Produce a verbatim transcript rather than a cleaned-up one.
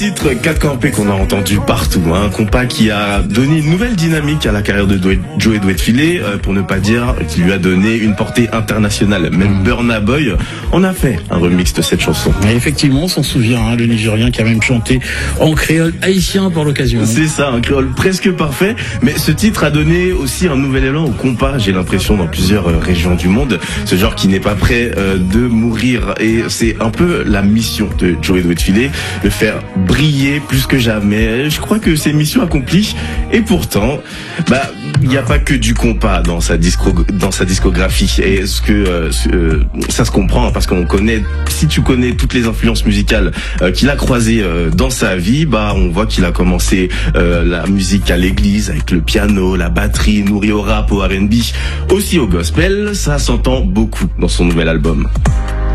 Titre Cacampé qu'on a entendu partout, hein, un compas qui a donné une nouvelle dynamique à la carrière de Joey Douet-Filet, euh, pour ne pas dire qu'il lui a donné une portée internationale. Même Burna Boy en a fait un remix de cette chanson. Et effectivement, on s'en souvient, hein, le Nigérien qui a même chanté en créole haïtien pour l'occasion. C'est ça, un créole presque parfait, mais ce titre a donné aussi un nouvel élan au compas, j'ai l'impression, dans plusieurs euh, régions du monde, ce genre qui n'est pas prêt euh, de mourir, et c'est un peu la mission de Joey Douet-Filet, le faire briller plus que jamais. Je crois que c'est mission accomplie, et pourtant, bah, il n'y a pas que du compas dans sa disco, dans sa discographie. Et ce que euh, euh, ça se comprend, hein, parce qu'on connaît, si tu connais toutes les influences musicales euh, qu'il a croisées euh, dans sa vie, bah on voit qu'il a commencé euh, la musique à l'église avec le piano, la batterie, nourri au rap, au R and B, aussi au gospel. Ça s'entend beaucoup dans son nouvel album.